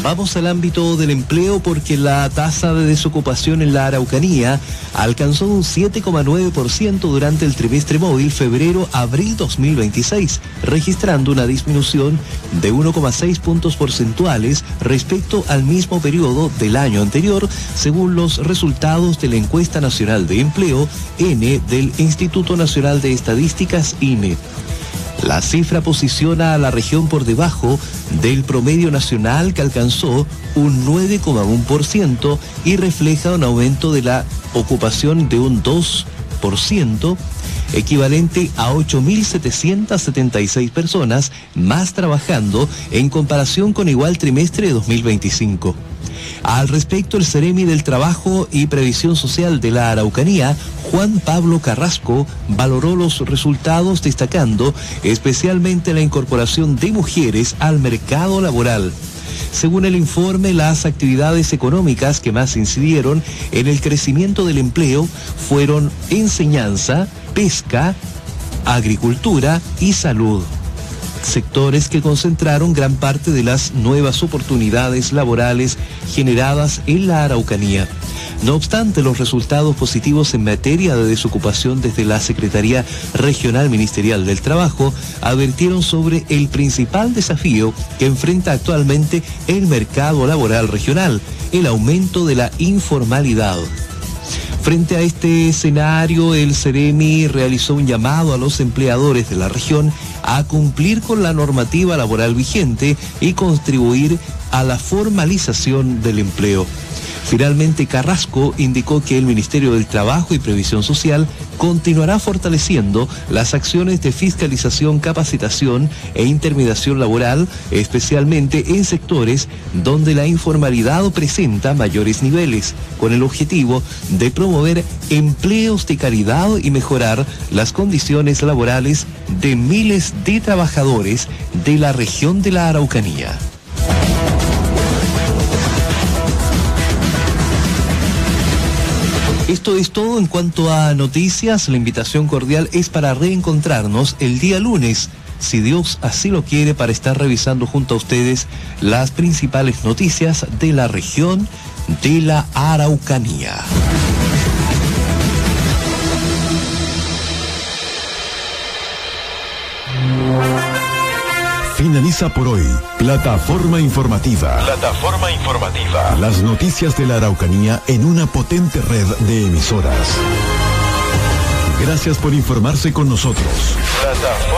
Vamos al ámbito del empleo porque la tasa de desocupación en la Araucanía alcanzó un 7,9% durante el trimestre móvil febrero-abril 2026, registrando una disminución de 1,6 puntos porcentuales respecto al mismo periodo del año anterior, según los resultados de la Encuesta Nacional de Empleo, N, del Instituto Nacional de Estadísticas, INE. La cifra posiciona a la región por debajo del promedio nacional, que alcanzó un 9,1% y refleja un aumento de la ocupación de un 2%, equivalente a 8.776 personas más trabajando en comparación con igual trimestre de 2025. Al respecto, el Ceremi del Trabajo y Previsión Social de la Araucanía, Juan Pablo Carrasco, valoró los resultados destacando especialmente la incorporación de mujeres al mercado laboral. Según el informe, las actividades económicas que más incidieron en el crecimiento del empleo fueron enseñanza, pesca, agricultura y salud, sectores que concentraron gran parte de las nuevas oportunidades laborales generadas en la Araucanía. No obstante, los resultados positivos en materia de desocupación desde la Secretaría Regional Ministerial del Trabajo advirtieron sobre el principal desafío que enfrenta actualmente el mercado laboral regional: el aumento de la informalidad. Frente a este escenario, el Ceremi realizó un llamado a los empleadores de la región a cumplir con la normativa laboral vigente y contribuir a la formalización del empleo. Finalmente, Carrasco indicó que el Ministerio del Trabajo y Previsión Social continuará fortaleciendo las acciones de fiscalización, capacitación e intermediación laboral, especialmente en sectores donde la informalidad presenta mayores niveles, con el objetivo de promover empleos de calidad y mejorar las condiciones laborales de miles de trabajadores de la región de la Araucanía. Esto es todo en cuanto a noticias. La invitación cordial es para reencontrarnos el día lunes, si Dios así lo quiere, para estar revisando junto a ustedes las principales noticias de la región de la Araucanía. Finaliza por hoy Plataforma Informativa. Plataforma Informativa. Las noticias de la Araucanía en una potente red de emisoras. Gracias por informarse con nosotros. Plataforma.